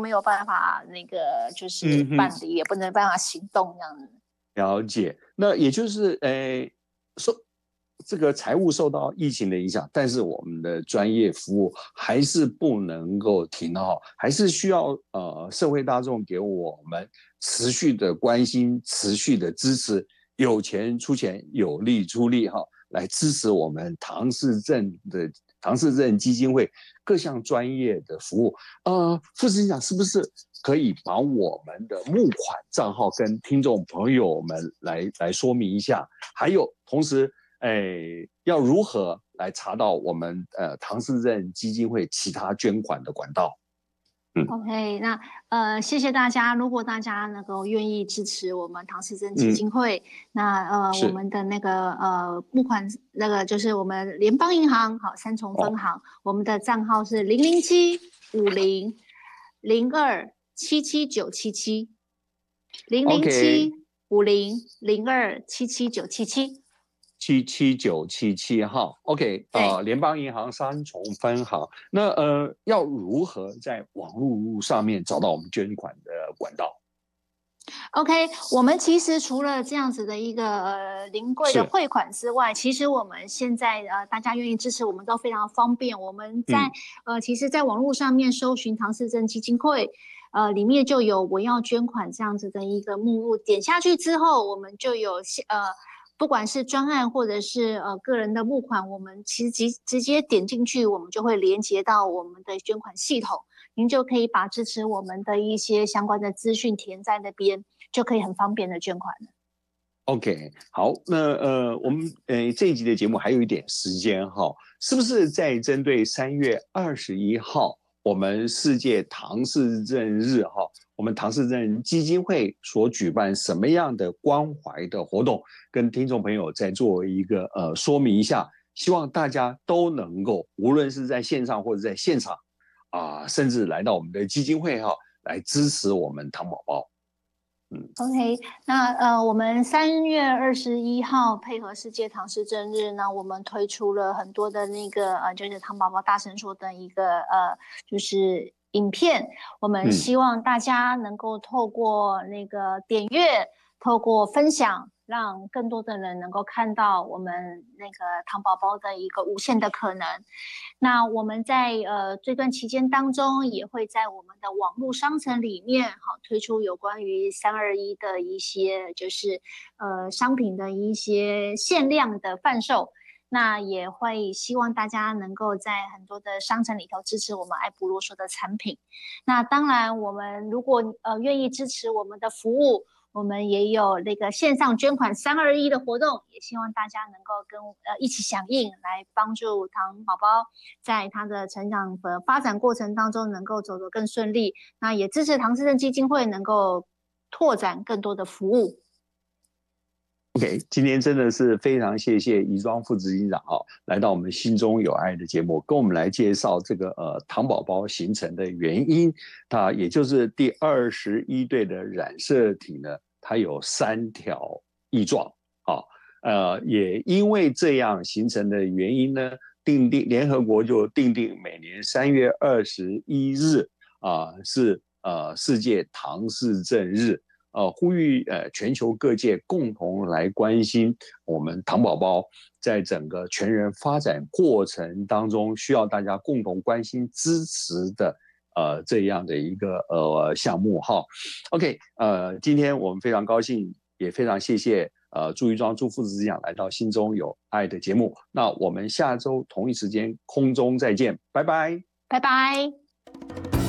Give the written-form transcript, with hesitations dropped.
没有办法那个就是办理，也不能办法行动这样子。 了解，那也就是这个财务受到疫情的影响，但是我们的专业服务还是不能够停哈，还是需要社会大众给我们持续的关心、持续的支持，有钱出钱，有力出力哈，来支持我们唐氏症基金会各项专业的服务。副执行长是不是可以把我们的募款账号跟听众朋友们来说明一下？还有同时要如何来查到我们唐氏症基金会其他捐款的管道 ？OK， 那谢谢大家。如果大家能够愿意支持我们唐氏症基金会，那我们的那个募款那个就是我们联邦银行好3重分行，我们的账号是0075002779977 0075002779977。 77977号 ，OK， 联邦银行3重分行。那要如何在网络上面找到我们捐款的管道 ？OK， 我们其实除了这样子的一个临柜的汇款之外，其实我们现在大家愿意支持我们都非常方便。我们在其实，在网络上面搜寻唐氏症基金会。里面就有我要捐款这样子的一个目录，点下去之后，我们就有不管是专案或者是个人的募款，我们其实直接点进去，我们就会连接到我们的捐款系统，您就可以把支持我们的一些相关的资讯填在那边，就可以很方便的捐款了。 OK， 好，那我们这一集的节目还有一点时间哈，是不是在针对3月21号？我们世界唐氏症日哈，我们唐氏症基金会所举办什么样的关怀的活动，跟听众朋友再做一个说明一下，希望大家都能够，无论是在线上或者在现场甚至来到我们的基金会哈，来支持我们唐宝宝。 OK， 那我们3月21号配合世界唐氏症日呢，我们推出了很多的那个就是唐宝宝大声说的一个就是影片，我们希望大家能够透过那个点阅，透过分享，让更多的人能够看到我们那个唐宝宝的一个无限的可能。那我们在这段期间当中，也会在我们的网络商城里面推出有关于321的一些就是商品的一些限量的贩售。那也会希望大家能够在很多的商城里头支持我们爱不啰嗦的产品。那当然，我们如果愿意支持我们的服务，我们也有那个线上捐款321的活动，也希望大家能够跟一起响应，来帮助唐宝宝在他的成长和发展过程当中能够走得更顺利。那也支持唐氏症基金会能够拓展更多的服务。 OK， 今天真的是非常谢谢宜庄副执行长来到我们心中有爱的节目，跟我们来介绍这个唐宝宝形成的原因。它也就是第21对的染色体呢，它有3条异状也因为这样形成的原因呢，联合国就定每年3月21日是世界唐氏症日。呼吁全球各界共同来关心我们唐宝宝在整个全人发展过程当中需要大家共同关心支持的这样的一个项目哈。OK， 今天我们非常高兴，也非常谢谢朱宜庄朱副执行长来到心中有爱的节目。那我们下周同一时间空中再见，拜拜， 拜拜。